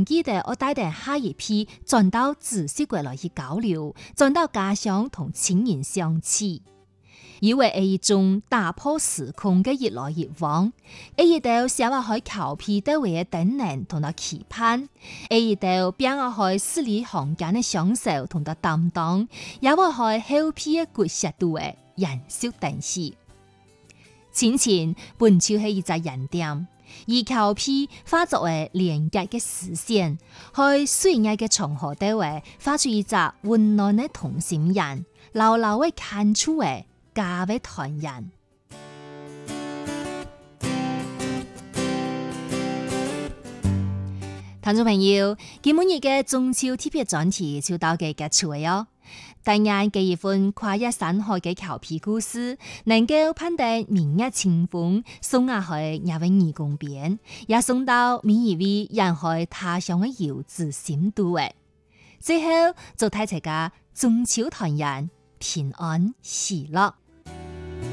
仲記得我帶定下一批轉到知識國來去交流，轉到家鄉同親人相處。以為係一種打破時空嘅越來越往，一道寫話去求皮得為嘅等人同到期盼，一道變我去字裏行間嘅享受同到擔當，也會去後皮嘅骨舌度嘅延續等時。前本就係一隻人點，以求皮化作為連結嘅視線，去水眼嘅長河底位發出一隻溫暖嘅同心人，牢牢嘅看出嘅。家嘅團圓，聽眾朋友，今日嘅中秋特別專題就到嘅結束喲。但願這一份跨越山海嘅裘皮故事，能夠攀得明日清風，送下去也為義工邊，也送到每一位遠海他鄉嘅遊子心度誒。最後，祝大家中秋團圓，平安喜樂。